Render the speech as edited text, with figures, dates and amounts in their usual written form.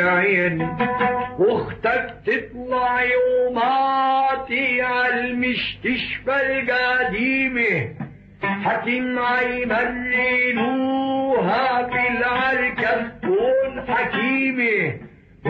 عين واختك تطلع يوماتي عالمستشفى القديمة حتم عيمرنوا